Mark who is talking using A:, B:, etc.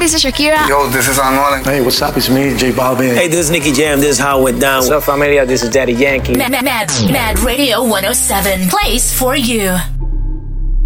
A: this is Shakira.
B: Yo, this is Anuel.
C: Hey, what's up? It's me, J Balvin.
D: Hey, this is Nicky Jam. This is how it went down.
E: What's up, familia? This is Daddy Yankee.
F: Mad Radio 107. Plays for you.